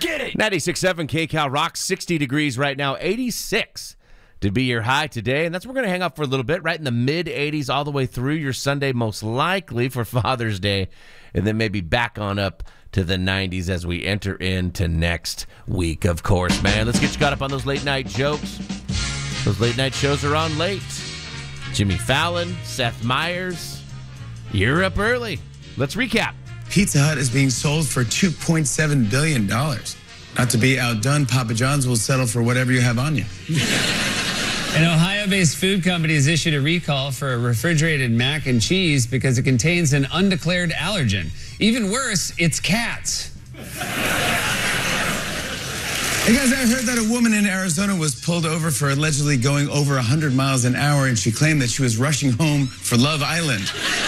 get it. 96.7 KCal rocks, 60 degrees right now, 86 to be your high today. And that's where we're going to hang out for a little bit, right in the mid-80s all the way through your Sunday, most likely for Father's Day, and then maybe back on up to the 90s as we enter into next week, of course, man. Let's get you caught up on those late-night jokes. Those late-night shows are on late. Jimmy Fallon, Seth Meyers, you're up early. Let's recap. Pizza Hut is being sold for $2.7 billion. Not to be outdone, Papa John's will settle for whatever you have on you. An Ohio-based food company has issued a recall for a refrigerated mac and cheese because it contains an undeclared allergen. Even worse, it's cats. Hey guys, I heard that a woman in Arizona was pulled over for allegedly going over 100 miles an hour, and she claimed that she was rushing home for Love Island.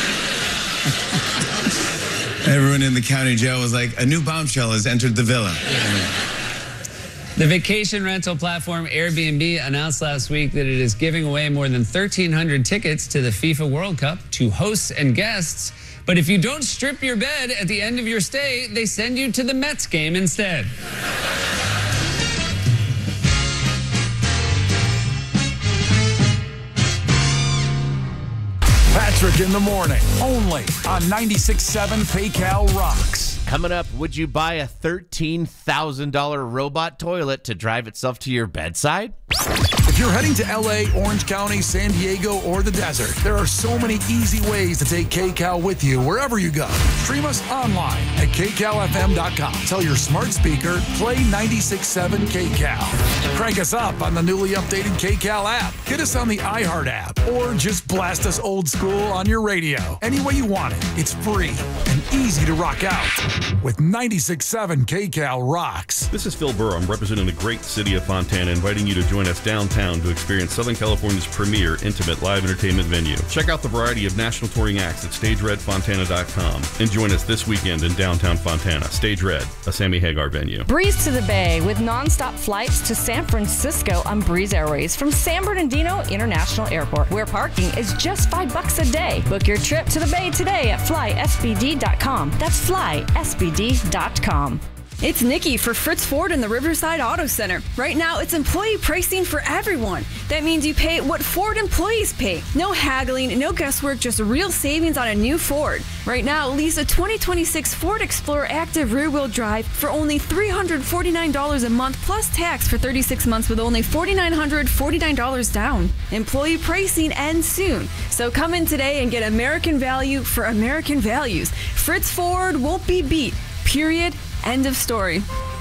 Everyone in the county jail was like, a new bombshell has entered the villa. The vacation rental platform Airbnb announced last week that it is giving away more than 1,300 tickets to the FIFA World Cup to hosts and guests. But if you don't strip your bed at the end of your stay, they send you to the Mets game instead. Patrick in the morning, only on 96.7 KCal rocks. Coming up, would you buy a $13,000 robot toilet to drive itself to your bedside? If you're heading to LA, Orange County, San Diego, or the desert, there are so many easy ways to take KCal with you wherever you go. Stream us online at kcalfm.com. Tell your smart speaker, play 96.7 KCal. Crank us up on the newly updated KCal app. Get us on the iHeart app, or just blast us old school on your radio. Any way you want it, it's free and easy to rock out with 96.7 KCal rocks. This is Phil Burr. I'm representing the great city of Fontana, inviting you to join us downtown to experience Southern California's premier intimate live entertainment venue. Check out the variety of national touring acts at StageRedFontana.com and join us this weekend in downtown Fontana. Stage Red, a Sammy Hagar venue. Breeze to the Bay with nonstop flights to San Francisco on Breeze Airways from San Bernardino International Airport, where parking is just $5 a day. Book your trip to the Bay today at flysbd.com. That's flysbd.com. It's Nikki for Fritz Ford in the Riverside Auto Center. Right now, it's employee pricing for everyone. That means you pay what Ford employees pay. No haggling, no guesswork, just real savings on a new Ford. Right now, lease a 2026 Ford Explorer Active rear-wheel drive for only $349 a month plus tax for 36 months with only $4,949 down. Employee pricing ends soon. So come in today and get American value for American values. Fritz Ford won't be beat. Period. End of story.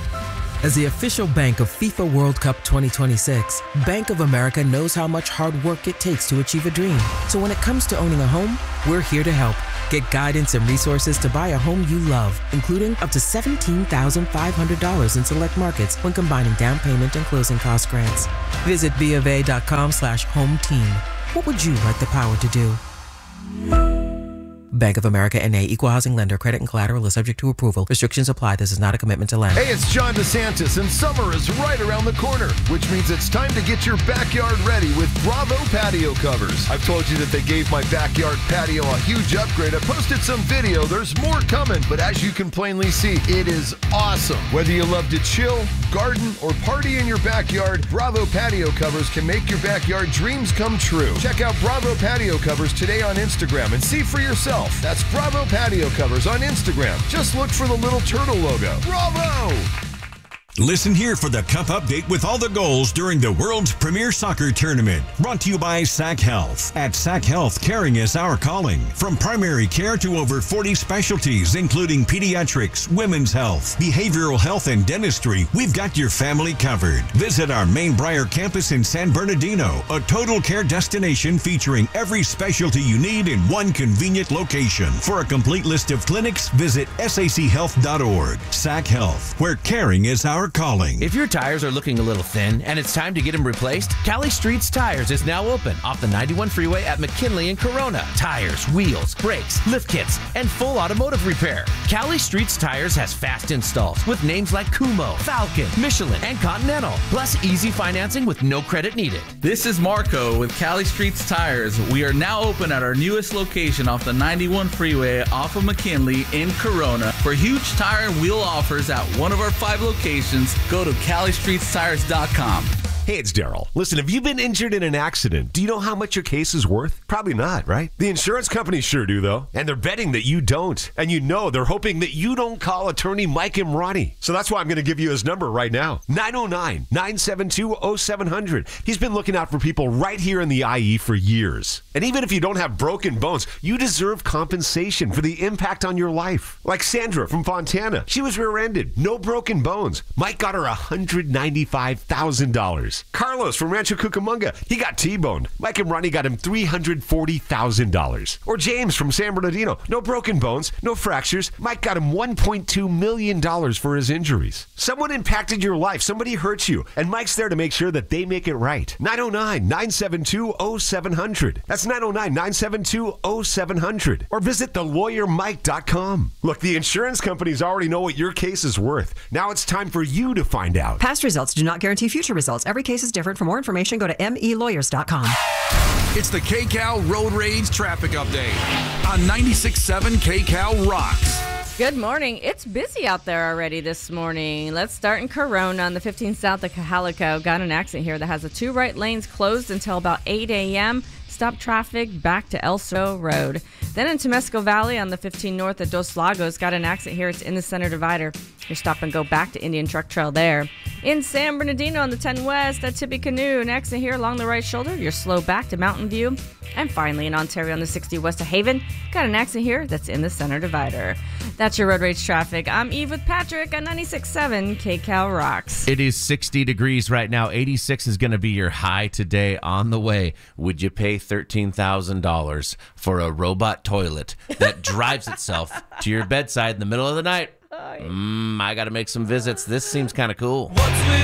As the official bank of FIFA World Cup 2026, Bank of America knows how much hard work it takes to achieve a dream. So when it comes to owning a home, we're here to help. Get guidance and resources to buy a home you love, including up to $17,500 in select markets when combining down payment and closing cost grants. Visit BofA.com/home team. What would you like the power to do? Bank of America N.A. Equal Housing Lender. Credit and collateral is subject to approval. Restrictions apply. This is not a commitment to lend. Hey, it's John DeSantis, and summer is right around the corner, which means it's time to get your backyard ready with Bravo patio covers. I've told you that they gave my backyard patio a huge upgrade. I posted some video. There's more coming, but as you can plainly see, it is awesome. Whether you love to chill, garden, or party in your backyard, Bravo patio covers can make your backyard dreams come true. Check out Bravo patio covers today on Instagram and see for yourself. That's Bravo Patio Covers on Instagram. Just look for the little turtle logo. Bravo! Listen here for the Cup update with all the goals during the world's premier soccer tournament. Brought to you by SAC Health. At SAC Health, caring is our calling. From primary care to over 40 specialties, including pediatrics, women's health, behavioral health, and dentistry, we've got your family covered. Visit our Main Briar campus in San Bernardino, a total care destination featuring every specialty you need in one convenient location. For a complete list of clinics, visit sachhealth.org. SAC Health, where caring is our our calling. If your tires are looking a little thin and it's time to get them replaced, Cali Streets Tires is now open off the 91 freeway at McKinley and Corona. Tires, wheels, brakes, lift kits, and full automotive repair. Cali Streets Tires has fast installs with names like Kumho, Falcon, Michelin, and Continental, plus easy financing with no credit needed. This is Marco with Cali Streets Tires. We are now open at our newest location off the 91 freeway off of McKinley in Corona. For huge tire and wheel offers at one of our 5 locations, go to CaliStreetsTires.com. Hey, it's Daryl. Listen, have you been injured in an accident? Do you know how much your case is worth? Probably not, right? The insurance companies sure do, though. And they're betting that you don't. And you know they're hoping that you don't call attorney Mike Imrani. So that's why I'm going to give you his number right now. 909-972-0700. He's been looking out for people right here in the IE for years. And even if you don't have broken bones, you deserve compensation for the impact on your life. Like Sandra from Fontana. She was rear-ended. No broken bones. Mike got her $195,000. Carlos from Rancho Cucamonga, he got T-boned. Mike and Ronnie got him $340,000. Or James from San Bernardino, no broken bones, no fractures. Mike got him $1.2 million for his injuries. Someone impacted your life, somebody hurt you, and Mike's there to make sure that they make it right. 909-972-0700. That's 909-972-0700. Or visit thelawyermike.com. Look, the insurance companies already know what your case is worth. Now it's time for you to find out. Past results do not guarantee future results. Every case is different. For more information, go to melawyers.com. It's the KCAL Road Rage Traffic Update on 96.7 KCAL Rocks. Good morning. It's busy out there already this morning. Let's start in Corona on the 15 south of Cahalico. Got an accident here that has the 2 right lanes closed until about 8 a.m. Stop traffic back to El Cerro Road. Then in Temesco Valley on the 15 north of Dos Lagos. Got an accident here. It's in the center divider. Your stop and go back to Indian Truck Trail there. In San Bernardino on the 10 west at Tippecanoe, an accident here along the right shoulder. You're slow back to Mountain View. And finally in Ontario on the 60 west of Haven, got an accident here that's in the center divider. That's your road rage traffic. I'm Eve with Patrick on 96.7 KCAL Rocks. It is 60 degrees right now. 86 is going to be your high today on the way. Would you pay $13,000 for a robot toilet that drives itself to your bedside in the middle of the night? I got to make some visits. This seems kind of cool. What's with